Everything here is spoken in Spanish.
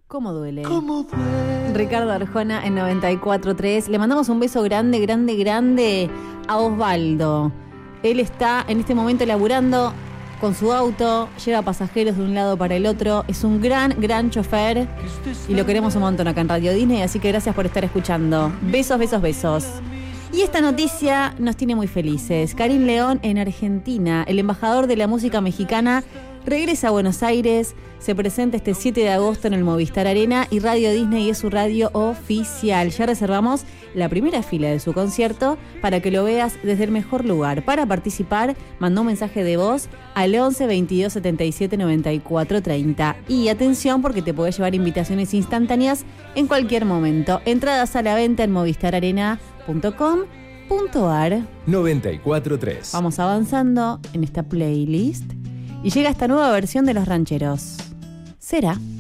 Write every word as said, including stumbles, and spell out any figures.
¿Cómo duele? ¿Cómo duele? Ricardo Arjona en noventa y cuatro tres. Le mandamos un beso grande, grande, grande a Osvaldo. Él está en este momento laburando con su auto, lleva pasajeros de un lado para el otro. Es un gran, gran chofer y lo queremos un montón acá en Radio Disney, así que gracias por estar escuchando. Besos, besos, besos. Y esta noticia nos tiene muy felices. Karim León en Argentina, el embajador de la música mexicana, regresa a Buenos Aires, se presenta este siete de agosto en el Movistar Arena y Radio Disney es su radio oficial. Ya reservamos la primera fila de su concierto para que lo veas desde el mejor lugar. Para participar, mandó un mensaje de voz al once veintidós setenta y siete noventa y cuatro treinta. Y atención porque te podés llevar invitaciones instantáneas en cualquier momento. Entradas a la venta en movistar arena punto com punto ar. noventa y cuatro tres. Vamos avanzando en esta playlist y llega esta nueva versión de Los Rancheros. ¿Será?